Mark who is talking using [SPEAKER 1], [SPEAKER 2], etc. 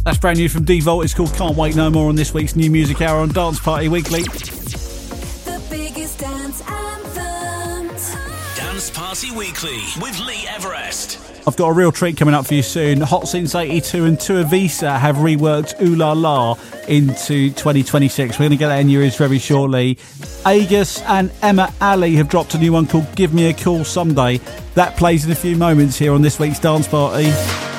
[SPEAKER 1] That's brand new from D-Volt. It's called Can't Wait No More on this week's New Music Hour on Dance Party Weekly.
[SPEAKER 2] The biggest dance anthems.
[SPEAKER 3] Dance Party Weekly with Lee Everest.
[SPEAKER 1] I've got a real treat coming up for you soon. Hot Since 82 and Tua Visa have reworked Ooh La La into 2026. We're going to get that in your ears very shortly. Agus and Emma Ali have dropped a new one called Give Me a Call Someday. That plays in a few moments here on this week's Dance Party.